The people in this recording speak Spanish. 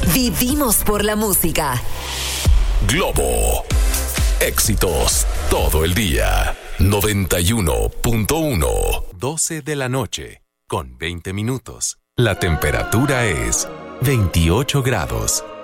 Vivimos por la música. Globo. Éxitos todo el día. 91.1. 12 de la noche, con 20 minutos. La temperatura es 28 grados.